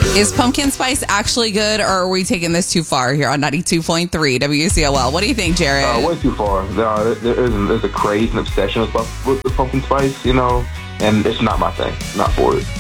Is pumpkin spice actually good, or are we taking this too far here on 92.3 WCOL? What do you think, Jared? Way too far. There's a craze and obsession with pumpkin spice, and it's not my thing. Not for it.